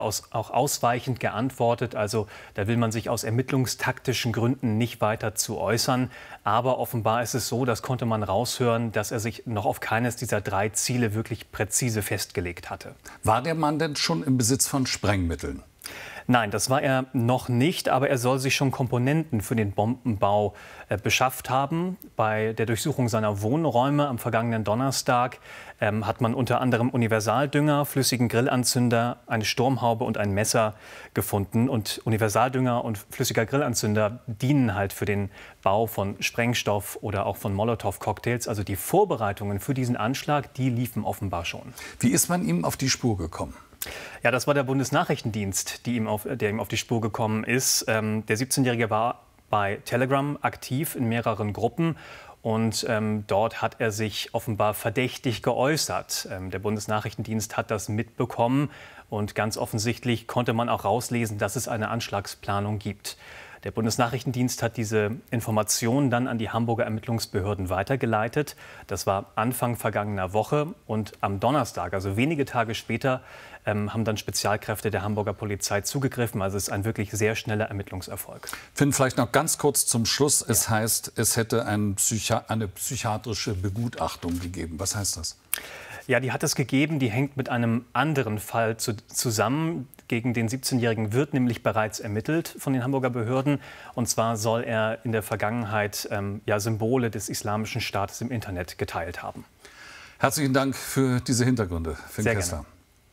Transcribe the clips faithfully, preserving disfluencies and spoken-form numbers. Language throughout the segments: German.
Aus, auch ausweichend geantwortet. Also da will man sich aus ermittlungstaktischen Gründen nicht weiter zu äußern. Aber offenbar ist es so, das konnte man raushören, dass er sich noch auf keines dieser drei Ziele wirklich präzise festgelegt hatte. War der Mann denn schon im Besitz von Sprengmitteln? Nein, das war er noch nicht, aber er soll sich schon Komponenten für den Bombenbau äh, beschafft haben. Bei der Durchsuchung seiner Wohnräume am vergangenen Donnerstag ähm, hat man unter anderem Universaldünger, flüssigen Grillanzünder, eine Sturmhaube und ein Messer gefunden. Und Universaldünger und flüssiger Grillanzünder dienen halt für den Bau von Sprengstoff oder auch von Molotow-Cocktails. Also die Vorbereitungen für diesen Anschlag, die liefen offenbar schon. Wie ist man ihm auf die Spur gekommen? Ja, das war der Bundesnachrichtendienst, die ihm auf, der ihm auf die Spur gekommen ist. Ähm, der siebzehnjährige war bei Telegram aktiv in mehreren Gruppen. Und ähm, dort hat er sich offenbar verdächtig geäußert. Ähm, der Bundesnachrichtendienst hat das mitbekommen. Und ganz offensichtlich konnte man auch rauslesen, dass es eine Anschlagsplanung gibt. Der Bundesnachrichtendienst hat diese Informationen dann an die Hamburger Ermittlungsbehörden weitergeleitet. Das war Anfang vergangener Woche. Und am Donnerstag, also wenige Tage später, ähm, haben dann Spezialkräfte der Hamburger Polizei zugegriffen. Also es ist ein wirklich sehr schneller Ermittlungserfolg. Finn, vielleicht noch ganz kurz zum Schluss. Es ja. heißt, es hätte ein Psychi- eine psychiatrische Begutachtung gegeben. Was heißt das? Ja, die hat es gegeben. Die hängt mit einem anderen Fall zu, zusammen. Gegen den siebzehnjährigen wird nämlich bereits ermittelt von den Hamburger Behörden. Und zwar soll er in der Vergangenheit ähm, ja, Symbole des Islamischen Staates im Internet geteilt haben. Herzlichen Dank für diese Hintergründe, Finn Sehr Kessler. gerne.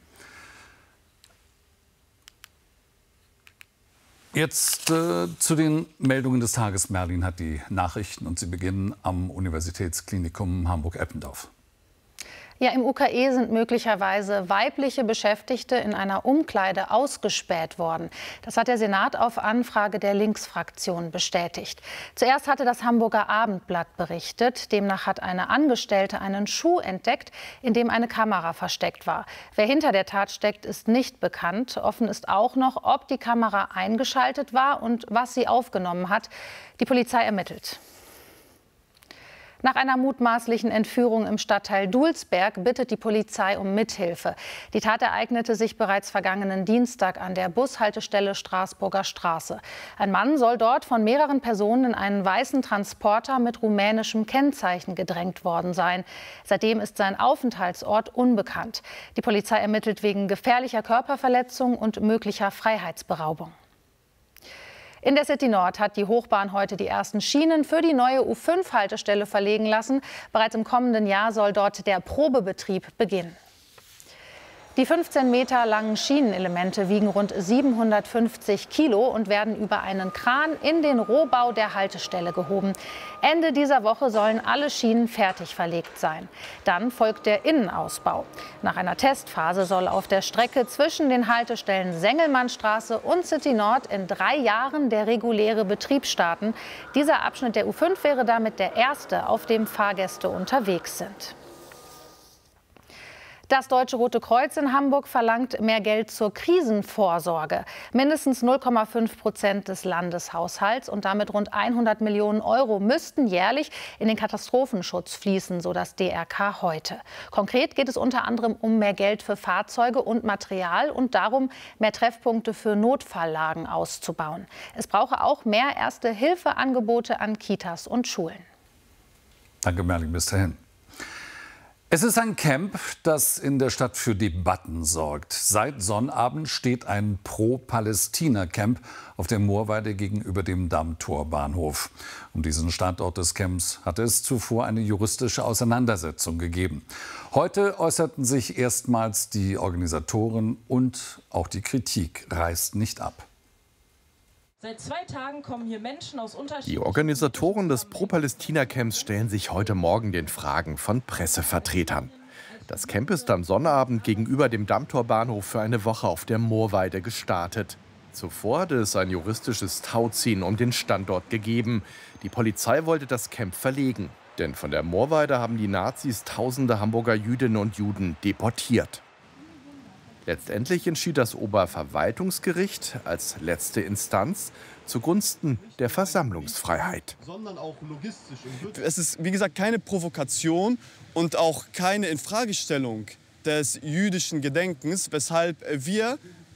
Jetzt äh, zu den Meldungen des Tages. Merlin hat die Nachrichten und sie beginnen am Universitätsklinikum Hamburg-Eppendorf. Ja, im U K E sind möglicherweise weibliche Beschäftigte in einer Umkleide ausgespäht worden. Das hat der Senat auf Anfrage der Linksfraktion bestätigt. Zuerst hatte das Hamburger Abendblatt berichtet. Demnach hat eine Angestellte einen Schuh entdeckt, in dem eine Kamera versteckt war. Wer hinter der Tat steckt, ist nicht bekannt. Offen ist auch noch, ob die Kamera eingeschaltet war und was sie aufgenommen hat. Die Polizei ermittelt. Nach einer mutmaßlichen Entführung im Stadtteil Dulsberg bittet die Polizei um Mithilfe. Die Tat ereignete sich bereits vergangenen Dienstag an der Bushaltestelle Straßburger Straße. Ein Mann soll dort von mehreren Personen in einen weißen Transporter mit rumänischem Kennzeichen gedrängt worden sein. Seitdem ist sein Aufenthaltsort unbekannt. Die Polizei ermittelt wegen gefährlicher Körperverletzung und möglicher Freiheitsberaubung. In der City Nord hat die Hochbahn heute die ersten Schienen für die neue U fünf Haltestelle verlegen lassen. Bereits im kommenden Jahr soll dort der Probebetrieb beginnen. Die fünfzehn Meter langen Schienenelemente wiegen rund siebenhundertfünfzig Kilo und werden über einen Kran in den Rohbau der Haltestelle gehoben. Ende dieser Woche sollen alle Schienen fertig verlegt sein. Dann folgt der Innenausbau. Nach einer Testphase soll auf der Strecke zwischen den Haltestellen Sengelmannstraße und City Nord in drei Jahren der reguläre Betrieb starten. Dieser Abschnitt der U fünf wäre damit der erste, auf dem Fahrgäste unterwegs sind. Das Deutsche Rote Kreuz in Hamburg verlangt mehr Geld zur Krisenvorsorge. Mindestens null Komma fünf Prozent des Landeshaushalts und damit rund hundert Millionen Euro müssten jährlich in den Katastrophenschutz fließen, so das D R K heute. Konkret geht es unter anderem um mehr Geld für Fahrzeuge und Material und darum, mehr Treffpunkte für Notfalllagen auszubauen. Es brauche auch mehr Erste-Hilfe-Angebote an Kitas und Schulen. Danke, Merlin. Bis dahin. Es ist ein Camp, das in der Stadt für Debatten sorgt. Seit Sonnabend steht ein Pro-Palästina-Camp auf der Moorweide gegenüber dem Dammtor-Bahnhof. Um diesen Standort des Camps hatte es zuvor eine juristische Auseinandersetzung gegeben. Heute äußerten sich erstmals die Organisatoren und auch die Kritik reißt nicht ab. Seit zwei Tagen kommen hier Menschen aus unterschiedlichen... Die Organisatoren des Pro-Palästina-Camps stellen sich heute Morgen den Fragen von Pressevertretern. Das Camp ist am Sonnabend gegenüber dem Dammtorbahnhof für eine Woche auf der Moorweide gestartet. Zuvor hatte es ein juristisches Tauziehen um den Standort gegeben. Die Polizei wollte das Camp verlegen. Denn von der Moorweide haben die Nazis tausende Hamburger Jüdinnen und Juden deportiert. Letztendlich entschied das Oberverwaltungsgericht als letzte Instanz zugunsten der Versammlungsfreiheit. Es ist, wie gesagt, keine Provokation und auch keine Infragestellung des jüdischen Gedenkens, weshalb wir